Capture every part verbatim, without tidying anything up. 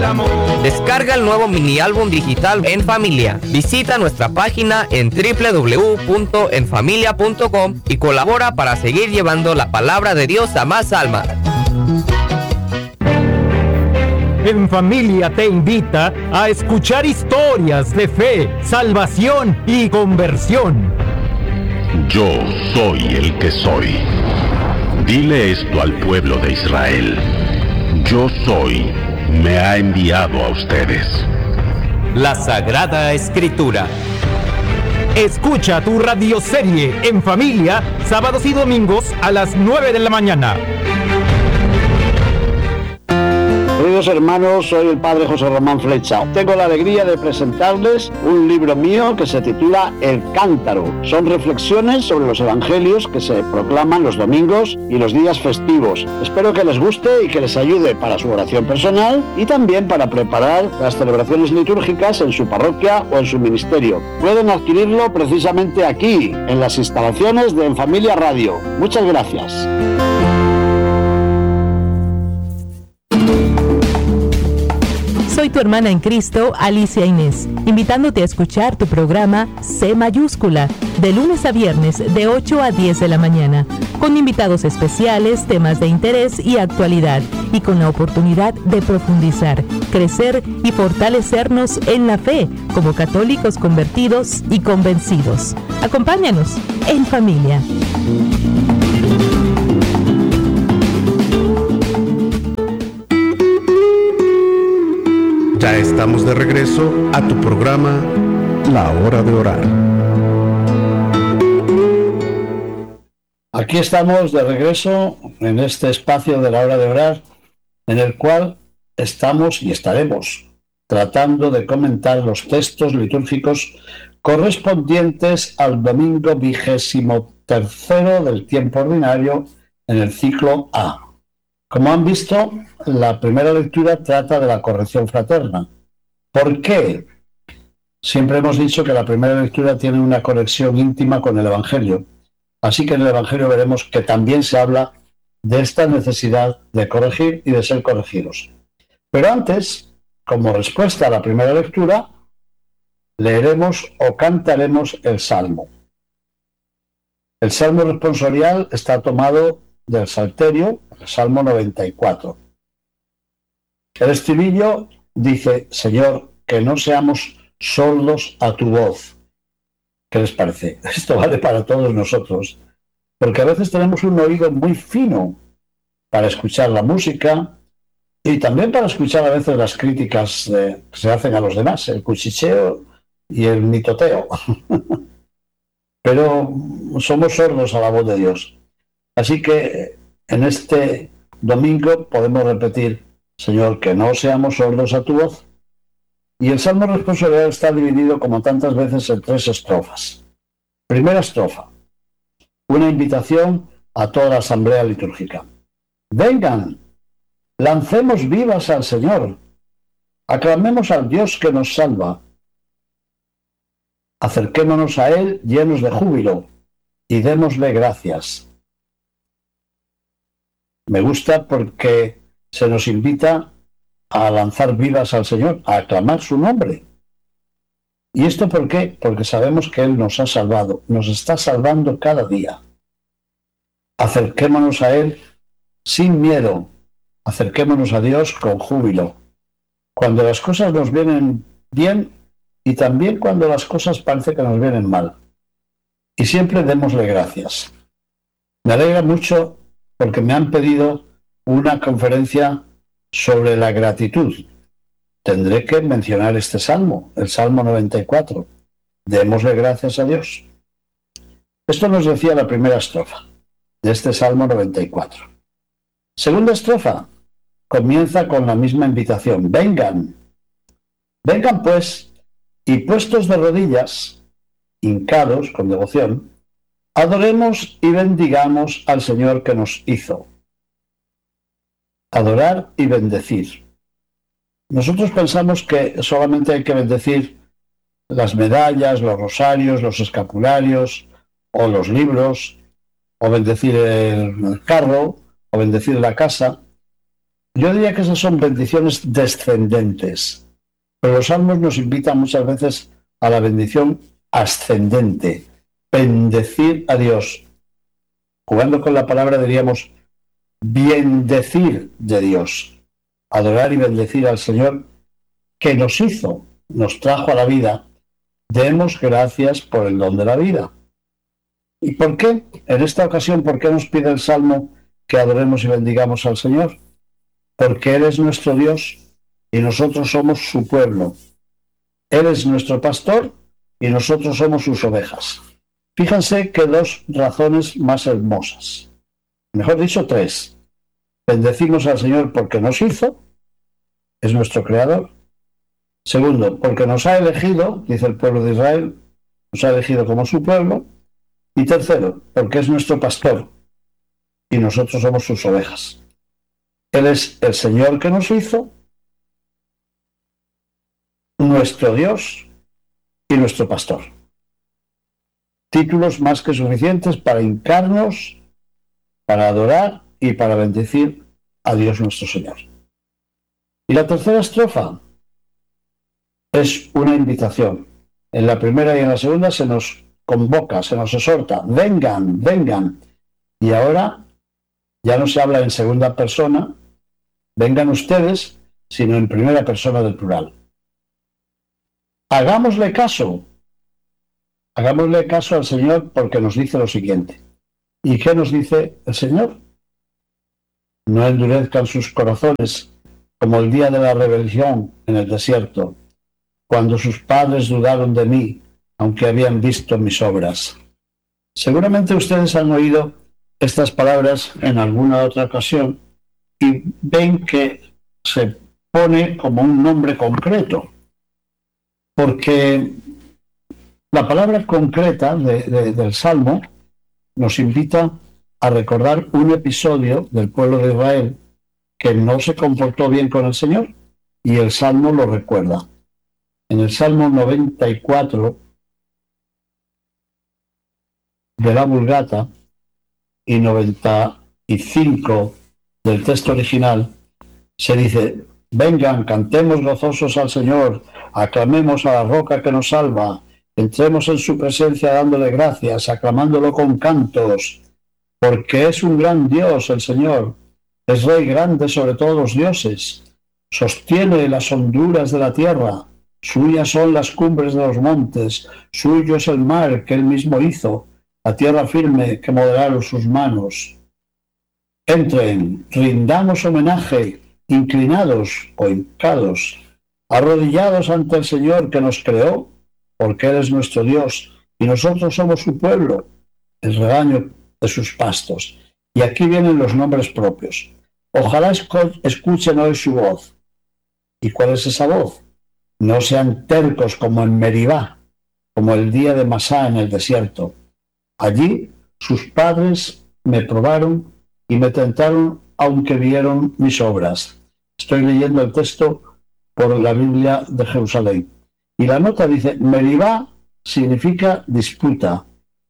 el amor. Descarga el nuevo mini álbum digital En Familia. Visita nuestra página en doble u doble u doble u punto en familia punto com y colabora para seguir llevando la palabra de Dios a más almas. En Familia te invita a escuchar historias de fe, salvación y conversión. Yo soy el que soy. Dile esto al pueblo de Israel. Yo soy, me ha enviado a ustedes. La Sagrada Escritura. Escucha tu radioserie En Familia, sábados y domingos a las nueve de la mañana. Queridos hermanos, soy el padre José Román Flecha. Tengo la alegría de presentarles un libro mío que se titula El Cántaro. Son reflexiones sobre los evangelios que se proclaman los domingos y los días festivos. Espero que les guste y que les ayude para su oración personal y también para preparar las celebraciones litúrgicas en su parroquia o en su ministerio. Pueden adquirirlo precisamente aquí, en las instalaciones de En Familia Radio. Muchas gracias. Soy tu hermana en Cristo, Alicia Inés, invitándote a escuchar tu programa C mayúscula, de lunes a viernes de ocho a diez de la mañana, con invitados especiales, temas de interés y actualidad, y con la oportunidad de profundizar, crecer y fortalecernos en la fe, como católicos convertidos y convencidos. Acompáñanos En Familia. Ya estamos de regreso a tu programa La Hora de Orar. Aquí estamos de regreso en este espacio de La Hora de Orar, en el cual estamos y estaremos tratando de comentar los textos litúrgicos correspondientes al domingo vigésimo tercero del tiempo ordinario en el ciclo A. Como han visto, la primera lectura trata de la corrección fraterna. ¿Por qué? Siempre hemos dicho que la primera lectura tiene una conexión íntima con el Evangelio. Así que en el Evangelio veremos que también se habla de esta necesidad de corregir y de ser corregidos. Pero antes, como respuesta a la primera lectura, leeremos o cantaremos el Salmo. El Salmo responsorial está tomado del Salterio, el Salmo noventa y cuatro. El estribillo dice: Señor, que no seamos sordos a tu voz. ¿Qué les parece? Esto vale para todos nosotros, porque a veces tenemos un oído muy fino para escuchar la música y también para escuchar a veces las críticas eh, que se hacen a los demás, el cuchicheo y el mitoteo. Pero somos sordos a la voz de Dios. Así que en este domingo podemos repetir: Señor, que no seamos sordos a tu voz. Y el Salmo responsorial está dividido, como tantas veces, en tres estrofas. Primera estrofa, una invitación a toda la asamblea litúrgica. Vengan, lancemos vivas al Señor, aclamemos al Dios que nos salva, acerquémonos a Él llenos de júbilo y démosle gracias. Me gusta porque se nos invita a lanzar vivas al Señor, a aclamar su nombre. ¿Y esto por qué? Porque sabemos que Él nos ha salvado, nos está salvando cada día. Acerquémonos a Él sin miedo, acerquémonos a Dios con júbilo. Cuando las cosas nos vienen bien y también cuando las cosas parece que nos vienen mal. Y siempre démosle gracias. Me alegra mucho porque me han pedido una conferencia sobre la gratitud. Tendré que mencionar este salmo, el Salmo noventa y cuatro. Démosle gracias a Dios. Esto nos decía la primera estrofa de este Salmo noventa y cuatro. Segunda estrofa comienza con la misma invitación. Vengan, vengan pues, y puestos de rodillas, hincados con devoción, adoremos y bendigamos al Señor que nos hizo. Adorar y bendecir. Nosotros pensamos que solamente hay que bendecir las medallas, los rosarios, los escapularios, o los libros, o bendecir el carro, o bendecir la casa. Yo diría que esas son bendiciones descendentes, pero los salmos nos invitan muchas veces a la bendición ascendente, bendecir a Dios. Jugando con la palabra diríamos bendecir de Dios, adorar y bendecir al Señor que nos hizo, nos trajo a la vida. Demos gracias por el don de la vida. ¿Y por qué? En esta ocasión, ¿por qué nos pide el Salmo que adoremos y bendigamos al Señor? Porque Él es nuestro Dios y nosotros somos su pueblo. Él es nuestro pastor y nosotros somos sus ovejas. Fíjense que dos razones más hermosas. Mejor dicho, tres. Bendecimos al Señor porque nos hizo, es nuestro creador. Segundo, porque nos ha elegido, dice el pueblo de Israel, nos ha elegido como su pueblo. Y tercero, porque es nuestro pastor y nosotros somos sus ovejas. Él es el Señor que nos hizo, nuestro Dios y nuestro pastor. Títulos más que suficientes para hincarnos, para adorar y para bendecir a Dios nuestro Señor. Y la tercera estrofa es una invitación. En la primera y en la segunda se nos convoca, se nos exhorta, vengan, vengan. Y ahora ya no se habla en segunda persona, vengan ustedes, sino en primera persona del plural. Hagámosle caso, hagámosle caso al Señor porque nos dice lo siguiente. ¿Y qué nos dice el Señor? No endurezcan sus corazones como el día de la rebelión en el desierto, cuando sus padres dudaron de mí, aunque habían visto mis obras. Seguramente ustedes han oído estas palabras en alguna otra ocasión y ven que se pone como un nombre concreto, porque la palabra concreta de, de, del Salmo nos invita a recordar un episodio del pueblo de Israel que no se comportó bien con el Señor, y el Salmo lo recuerda. En el Salmo noventa y cuatro de la Vulgata y noventa y cinco del texto original se dice: vengan, cantemos gozosos al Señor, aclamemos a la roca que nos salva, entremos en su presencia dándole gracias, aclamándolo con cantos, porque es un gran Dios el Señor, es Rey grande sobre todos los dioses, sostiene las honduras de la tierra, suyas son las cumbres de los montes, suyo es el mar que él mismo hizo, la tierra firme que modelaron sus manos. Entren, rindamos homenaje, inclinados o hincados, arrodillados ante el Señor que nos creó, porque Él es nuestro Dios y nosotros somos su pueblo, el rebaño de sus pastos. Y aquí vienen los nombres propios. Ojalá escuchen hoy su voz. ¿Y cuál es esa voz? No sean tercos como en Meribá, como el día de Masá en el desierto. Allí sus padres me probaron y me tentaron, aunque vieron mis obras. Estoy leyendo el texto por la Biblia de Jerusalén. Y la nota dice: Meribá significa disputa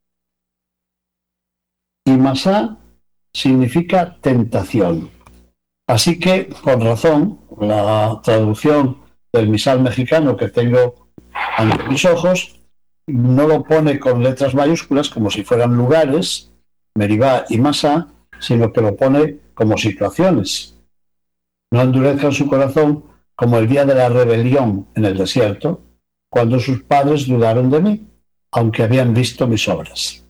y Masá significa tentación. Así que, con razón, la traducción del misal mexicano que tengo ante mis ojos no lo pone con letras mayúsculas como si fueran lugares, Meribá y Masá, sino que lo pone como situaciones. No endurezcan su corazón como el día de la rebelión en el desierto, cuando sus padres dudaron de mí, aunque habían visto mis obras.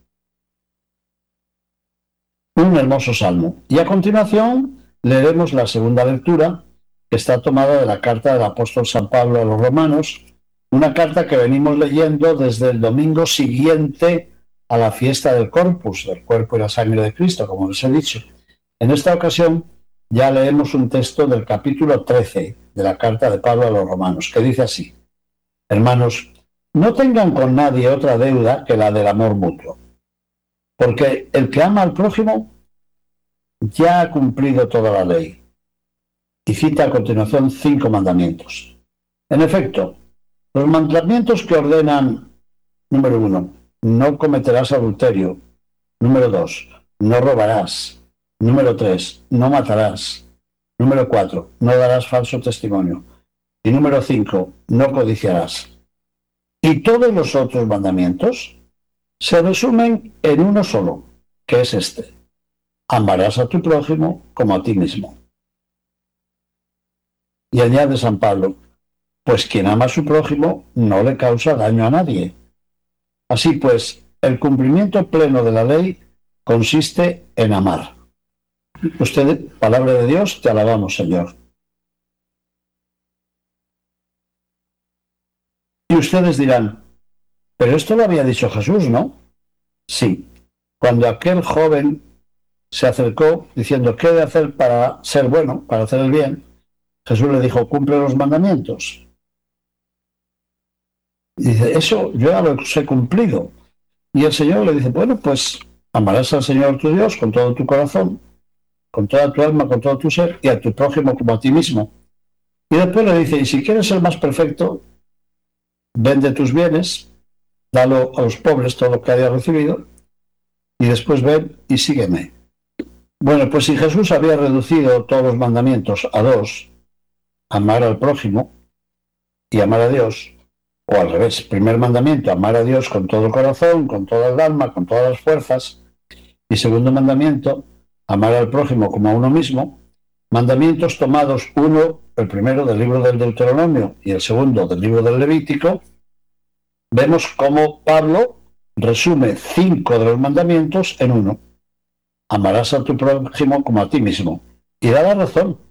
Un hermoso salmo. Y a continuación leeremos la segunda lectura, que está tomada de la carta del apóstol San Pablo a los romanos, una carta que venimos leyendo desde el domingo siguiente a la fiesta del Corpus, del cuerpo y la sangre de Cristo, como les he dicho. En esta ocasión ya leemos un texto del capítulo trece de la carta de Pablo a los romanos, que dice así: hermanos, no tengan con nadie otra deuda que la del amor mutuo, porque el que ama al prójimo ya ha cumplido toda la ley. Y cita a continuación cinco mandamientos. En efecto, los mandamientos que ordenan: número uno, no cometerás adulterio; número dos, no robarás; número tres, no matarás; Número cuatro, no darás falso testimonio. Y número cinco, no codiciarás. Y todos los otros mandamientos se resumen en uno solo, que es este: amarás a tu prójimo como a ti mismo. Y añade San Pablo, pues quien ama a su prójimo no le causa daño a nadie. Así pues, el cumplimiento pleno de la ley consiste en amar. Usted, palabra de Dios, te alabamos, Señor. Y ustedes dirán, pero esto lo había dicho Jesús, ¿no? Sí. Cuando aquel joven se acercó diciendo, ¿qué he de hacer para ser bueno, para hacer el bien? Jesús le dijo, cumple los mandamientos. Y dice, eso yo ya los he cumplido. Y el Señor le dice, bueno, pues amarás al Señor tu Dios con todo tu corazón, con toda tu alma, con todo tu ser, y a tu prójimo como a ti mismo. Y después le dice, y si quieres ser más perfecto, vende tus bienes, dalo a los pobres todo lo que hayas recibido, y después ven y sígueme. Bueno, pues si Jesús había reducido todos los mandamientos a dos, amar al prójimo y amar a Dios, o al revés, primer mandamiento, amar a Dios con todo el corazón, con toda el alma, con todas las fuerzas, y segundo mandamiento, amar al prójimo como a uno mismo, mandamientos tomados uno, el primero del libro del Deuteronomio y el segundo del libro del Levítico, vemos cómo Pablo resume cinco de los mandamientos en uno. Amarás a tu prójimo como a ti mismo. Y da la razón.